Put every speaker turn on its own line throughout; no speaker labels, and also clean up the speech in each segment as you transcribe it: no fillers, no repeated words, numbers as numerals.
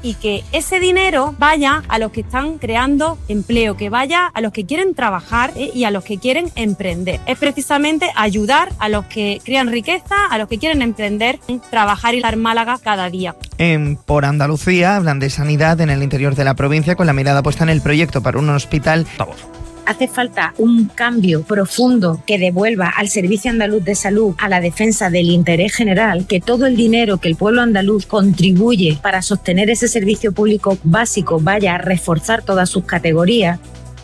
y que ese dinero vaya a los que están creando empleo, que vaya a los que quieren trabajar y a los que quieren emprender. Es precisamente ayudar a los que crean riqueza, a los que quieren emprender, trabajar y dar Málaga cada día.
Por Andalucía hablan de sanidad en el interior de la provincia con la mirada puesta en el proyecto para un hospital.
Hace falta un cambio profundo que devuelva al Servicio Andaluz de Salud a la defensa del interés general, que todo el dinero que el pueblo andaluz contribuye para sostener ese servicio público básico vaya a reforzar todas sus categorías.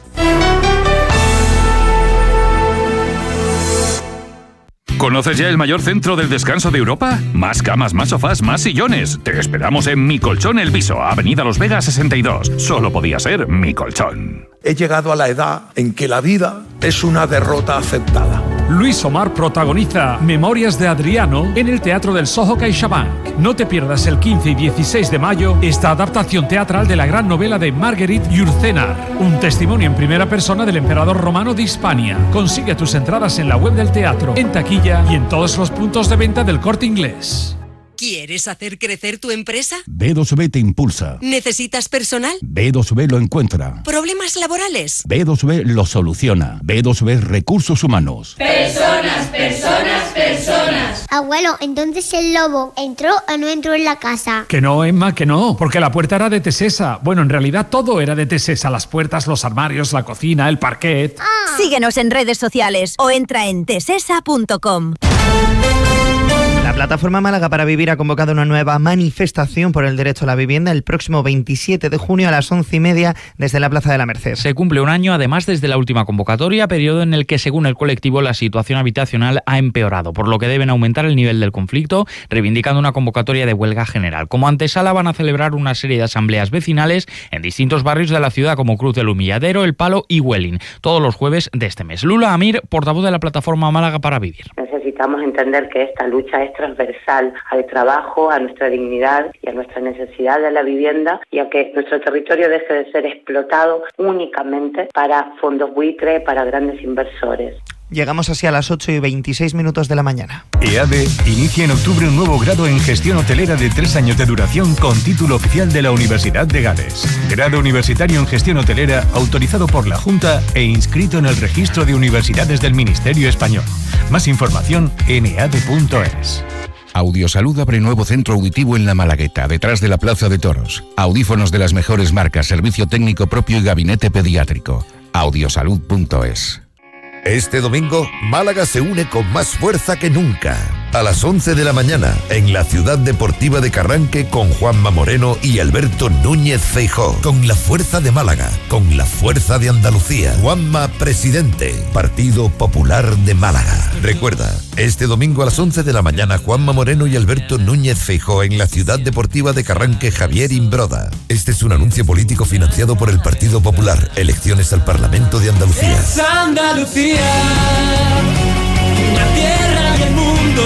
¿Conoces ya el mayor centro del descanso de Europa? Más camas, más sofás, más sillones. Te esperamos en Mi Colchón El Viso, Avenida Los Vegas 62. Solo podía ser Mi Colchón.
He llegado a la edad en que la vida es una derrota aceptada.
Luis Omar protagoniza Memorias de Adriano en el Teatro del Soho CaixaBank. No te pierdas el 15 y 16 de mayo esta adaptación teatral de la gran novela de Marguerite Yourcenar, un testimonio en primera persona del emperador romano de Hispania. Consigue tus entradas en la web del teatro, en taquilla y en todos los puntos de venta del Corte Inglés.
¿Quieres hacer crecer tu empresa?
B2B te impulsa.
¿Necesitas personal?
B2B lo encuentra.
¿Problemas laborales?
B2B lo soluciona. B2B Recursos Humanos.
Personas, personas, personas.
Abuelo, entonces el lobo ¿entró o no entró en la casa?
Que no, Emma, que no, porque la puerta era de Tesesa. Bueno, en realidad todo era de Tesesa. Las puertas, los armarios, la cocina, el parquet.
Síguenos en redes sociales o entra en tesesa.com.
La plataforma Málaga para Vivir ha convocado una nueva manifestación por el derecho a la vivienda el próximo 27 de junio a las 11:30 desde la Plaza de la Merced.
Se cumple un año, además, desde la última convocatoria, periodo en el que, según el colectivo, la situación habitacional ha empeorado, por lo que deben aumentar el nivel del conflicto, reivindicando una convocatoria de huelga general. Como antesala van a celebrar una serie de asambleas vecinales en distintos barrios de la ciudad, como Cruz del Humilladero, El Palo y Welling, todos los jueves de este mes. Lula Amir, portavoz de la plataforma Málaga para Vivir.
Necesitamos entender que esta lucha es transversal al trabajo, a nuestra dignidad y a nuestra necesidad de la vivienda, y a que nuestro territorio deje de ser explotado únicamente para fondos buitre, para grandes inversores.
Llegamos así a las 8:26 de la mañana.
EADE inicia en octubre un nuevo grado en gestión hotelera de 3 años de duración con título oficial de la Universidad de Gales. Grado universitario en gestión hotelera autorizado por la Junta e inscrito en el registro de universidades del Ministerio Español. Más información en eade.es.
Audiosalud abre nuevo centro auditivo en La Malagueta, detrás de la Plaza de Toros. Audífonos de las mejores marcas, servicio técnico propio y gabinete pediátrico. Audiosalud.es.
Este domingo, Málaga se une con más fuerza que nunca. A las 11 de la mañana, en la Ciudad Deportiva de Carranque, con Juanma Moreno y Alberto Núñez Feijóo. Con la fuerza de Málaga, con la fuerza de Andalucía. Juanma presidente, Partido Popular de Málaga. Recuerda, este domingo a las 11 de la mañana, Juanma Moreno y Alberto Núñez Feijóo en la Ciudad Deportiva de Carranque, Javier Imbroda. Este es un anuncio político financiado por el Partido Popular. Elecciones al Parlamento de Andalucía.
Es Andalucía, la tierra y el mundo.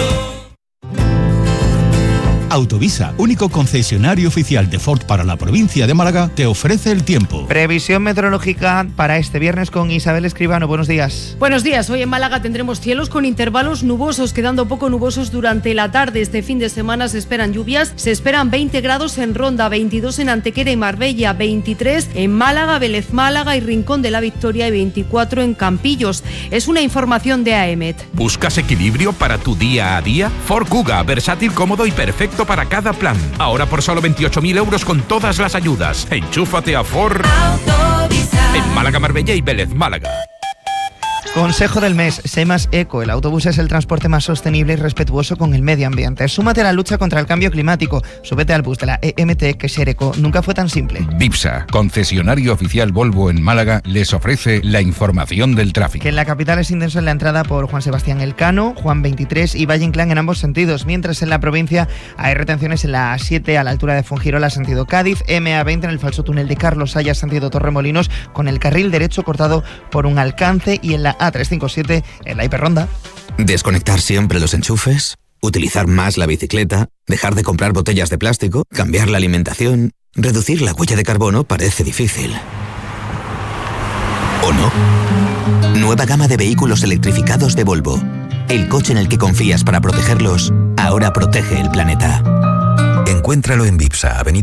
Autovisa, único concesionario oficial de Ford para la provincia de Málaga, te ofrece el tiempo.
Previsión meteorológica para este viernes con Isabel Escribano. Buenos días.
Buenos días. Hoy en Málaga tendremos cielos con intervalos nubosos, quedando poco nubosos durante la tarde. Este fin de semana se esperan lluvias. Se esperan 20 grados en Ronda, 22 en Antequera y Marbella, 23 en Málaga, Vélez Málaga y Rincón de la Victoria y 24 en Campillos. Es una información de AEMET.
¿Buscas equilibrio para tu día a día? Ford Kuga, versátil, cómodo y perfecto para cada plan. Ahora por solo 28.000 euros con todas las ayudas. Enchúfate a Ford en Málaga, Marbella y Vélez Málaga.
Consejo del mes, sé más eco. El autobús es el transporte más sostenible y respetuoso con el medio ambiente. Súmate a la lucha contra el cambio climático. Súbete al bus de la EMT, que ser eco nunca fue tan simple.
Bipsa, concesionario oficial Volvo en Málaga, les ofrece la información del tráfico.
Que en la capital es intenso en la entrada por Juan Sebastián Elcano, Juan 23 y Valle Inclán en ambos sentidos, mientras en la provincia hay retenciones en la A7 a la altura de Fuengirola, sentido Cádiz, MA20 en el falso túnel de Carlos Saya, sentido Torremolinos, con el carril derecho cortado por un alcance, y en la A357 en la hiperronda.
Desconectar siempre los enchufes, utilizar más la bicicleta, dejar de comprar botellas de plástico, cambiar la alimentación, reducir la huella de carbono parece difícil. ¿O no? Nueva gama de vehículos electrificados de Volvo. El coche en el que confías para protegerlos, ahora protege el planeta.
Encuéntralo en Bipsa, Avenida